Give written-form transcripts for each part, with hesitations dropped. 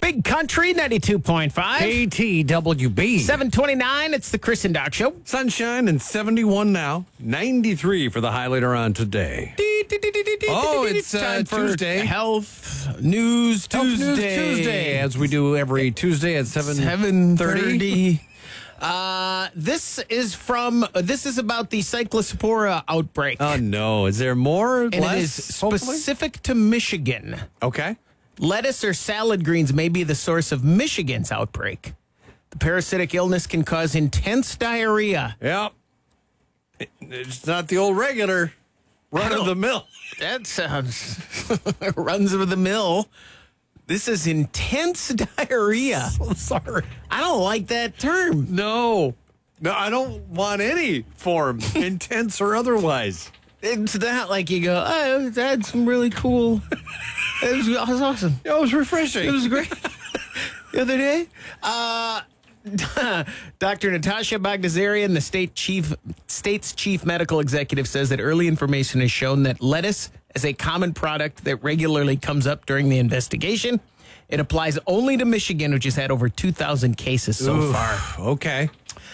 Big Country 92.5. KTWB. 729. It's the Chris and Doc Show. Sunshine and 71 now. 93 for the high later on today. Oh, it's time for Tuesday. Health News Tuesday. As we do every Tuesday at 7:30. This is about the Cyclospora outbreak. Oh, no. Is there more? And less, it is specific to Michigan. Okay. Lettuce or salad greens may be the source of Michigan's outbreak. The parasitic illness can cause intense diarrhea. Yep. It's not the old regular run of the mill. That sounds runs of the mill. This is intense diarrhea. So sorry. I don't like that term. No, I don't want any form, intense or otherwise. It's not like you go, oh, that's really cool. It was awesome. It was refreshing. It was great. The other day, Dr. Natasha Bagdasarian, the state's chief medical executive, says that early information has shown that lettuce is a common product that regularly comes up during the investigation. It applies only to Michigan, which has had over 2,000 cases so far. Okay.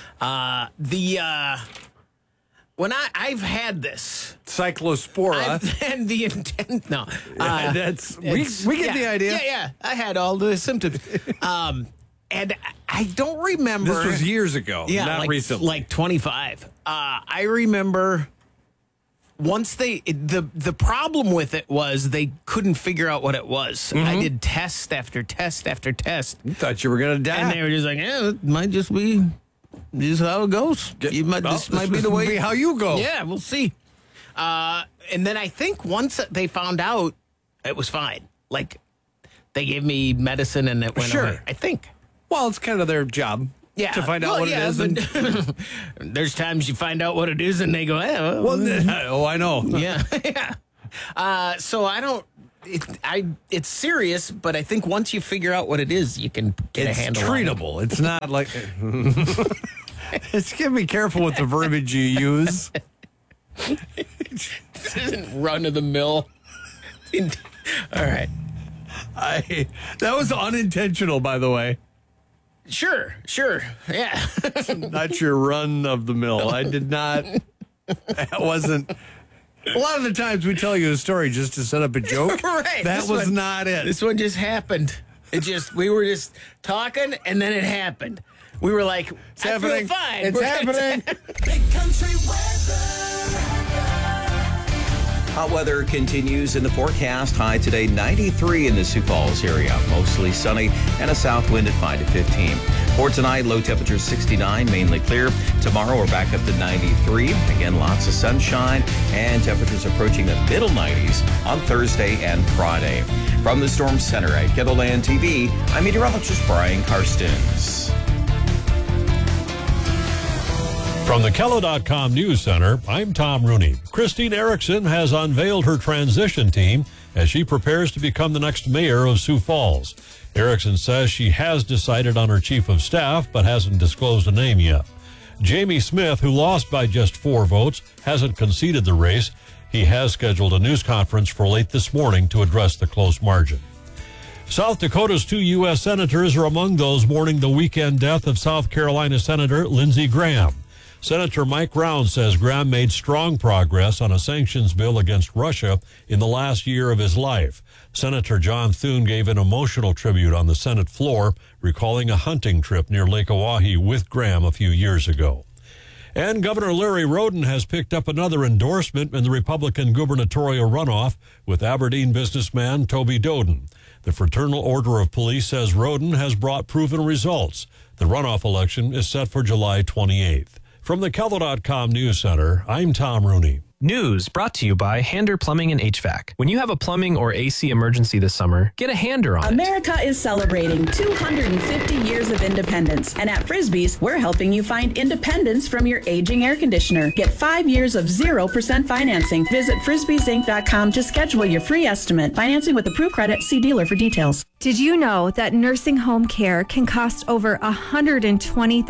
When I've had this Cyclospora. and the intent, no. We get the idea. Yeah. I had all the symptoms. And I don't remember. This was years ago, not recently. Like 25. I remember once the problem with it was they couldn't figure out what it was. Mm-hmm. I did test after test after test. You thought you were going to die. And they were just like, yeah, it might just be this is how it goes. This might be the way. How you go. Yeah, we'll see. And then I think once they found out, it was fine. Like, they gave me medicine and it went away. I think. Well, it's kind of their job to find out what it is. But there's times you find out what it is and they go, I know. Yeah. So I don't. It's serious, but I think once you figure out what it is, you can get a handle on it. It's treatable. It's not like... It's got to be careful with the verbiage you use. This isn't run-of-the-mill. All right. That was unintentional, by the way. Sure. Yeah. Not your run of the mill. I did not... That wasn't... A lot of the times we tell you a story just to set up a joke. Right. That was not it. This one just happened. We were just talking, and then it happened. We were like, it's happening. Feel fine. It's happening. Big Country weather. Hot weather continues in the forecast. High today, 93 in the Sioux Falls area. Mostly sunny and a south wind at 5 to 15. For tonight, low temperature 69, mainly clear. Tomorrow, we're back up to 93. Again, lots of sunshine and temperatures approaching the middle 90s on Thursday and Friday. From the Storm Center at Kettleland TV, I'm meteorologist Brian Karstens. From the Kello.com News Center, I'm Tom Rooney. Christine Erickson has unveiled her transition team as she prepares to become the next mayor of Sioux Falls. Erickson says she has decided on her chief of staff, but hasn't disclosed a name yet. Jamie Smith, who lost by just 4 votes, hasn't conceded the race. He has scheduled a news conference for late this morning to address the close margin. South Dakota's 2 U.S. senators are among those mourning the weekend death of South Carolina Senator Lindsey Graham. Senator Mike Round says Graham made strong progress on a sanctions bill against Russia in the last year of his life. Senator John Thune gave an emotional tribute on the Senate floor, recalling a hunting trip near Lake Oahe with Graham a few years ago. And Governor Larry Roden has picked up another endorsement in the Republican gubernatorial runoff with Aberdeen businessman Toby Doden. The Fraternal Order of Police says Roden has brought proven results. The runoff election is set for July 28th. From the Kello.com News Center, I'm Tom Rooney. News brought to you by Hander Plumbing and HVAC. When you have a plumbing or AC emergency this summer, get a Hander on it. America is celebrating 250 years of independence. And at Frisbee's, we're helping you find independence from your aging air conditioner. Get 5 years of 0% financing. Visit frisbeesinc.com to schedule your free estimate. Financing with approved credit. See dealer for details. Did you know that nursing home care can cost over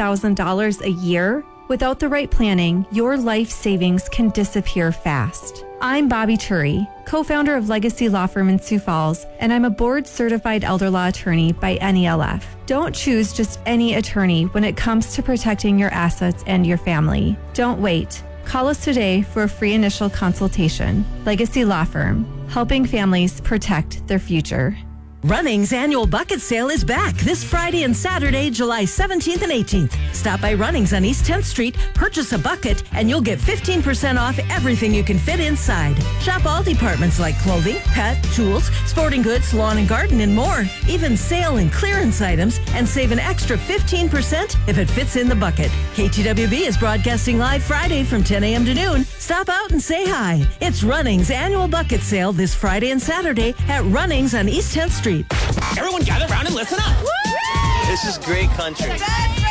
$120,000 a year? Without the right planning, your life savings can disappear fast. I'm Bobby Turi, co-founder of Legacy Law Firm in Sioux Falls, and I'm a board-certified elder law attorney by NELF. Don't choose just any attorney when it comes to protecting your assets and your family. Don't wait. Call us today for a free initial consultation. Legacy Law Firm, helping families protect their future. Running's annual bucket sale is back this Friday and Saturday, July 17th and 18th. Stop by Running's on East 10th Street, purchase a bucket, and you'll get 15% off everything you can fit inside. Shop all departments like clothing, pet, tools, sporting goods, lawn and garden, and more. Even sale and clearance items, and save an extra 15% if it fits in the bucket. KTWB is broadcasting live Friday from 10 a.m. to noon. Stop out and say hi. It's Running's annual bucket sale this Friday and Saturday at Running's on East 10th Street. Everyone gather around and listen up. This is great country.